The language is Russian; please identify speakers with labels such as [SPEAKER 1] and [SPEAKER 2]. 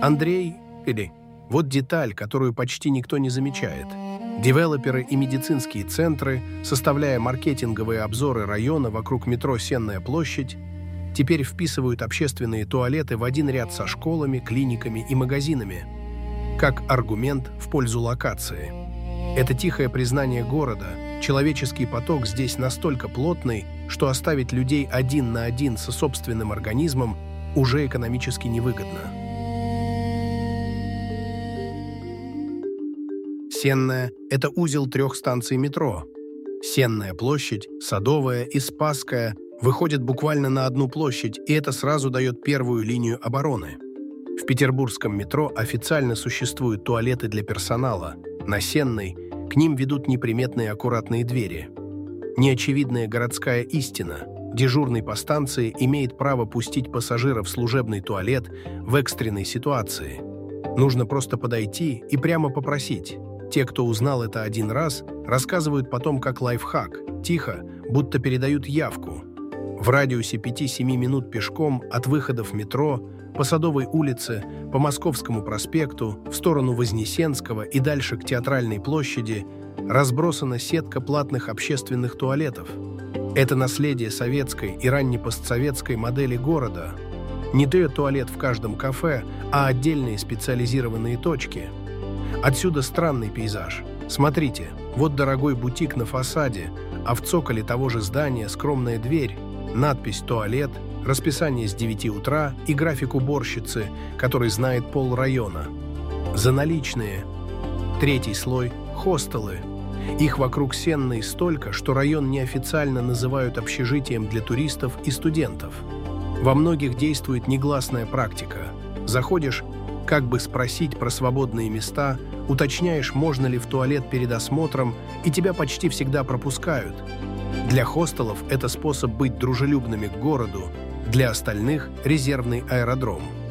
[SPEAKER 1] Андрей, вот деталь, которую почти никто не замечает. Девелоперы и медицинские центры, составляя маркетинговые обзоры района вокруг метро «Сенная площадь», теперь вписывают общественные туалеты в один ряд со школами, клиниками и магазинами, как аргумент в пользу локации. Это тихое признание города, человеческий поток здесь настолько плотный, что оставить людей один на один со собственным организмом уже экономически невыгодно. Сенная – это узел 3 станций метро. Сенная площадь, Садовая и Спасская выходят буквально на одну площадь, и это сразу дает первую линию обороны. В петербургском метро официально существуют туалеты для персонала. На Сенной к ним ведут неприметные аккуратные двери. Неочевидная городская истина. Дежурный по станции имеет право пустить пассажира в служебный туалет в экстренной ситуации. Нужно просто подойти и прямо попросить. Те, кто узнал это один раз, рассказывают потом как лайфхак, тихо, будто передают явку. В радиусе 5-7 минут пешком от выходов метро, по Садовой улице, по Московскому проспекту, в сторону Вознесенского и дальше к Театральной площади разбросана сетка платных общественных туалетов. Это наследие советской и раннепостсоветской модели города. Не туалет в каждом кафе, а отдельные специализированные точки. Отсюда странный пейзаж. Смотрите, вот дорогой бутик на фасаде, а в цоколе того же здания скромная дверь, надпись «Туалет», расписание с 9 утра и график уборщицы, который знает полрайона. За наличные. 3-й слой – хостелы. Их вокруг Сенной столько, что район неофициально называют общежитием для туристов и студентов. Во многих действует негласная практика. Заходишь, как бы спросить про свободные места, уточняешь, можно ли в туалет перед осмотром, и тебя почти всегда пропускают. Для хостелов это способ быть дружелюбными к городу, для остальных – резервный аэродром.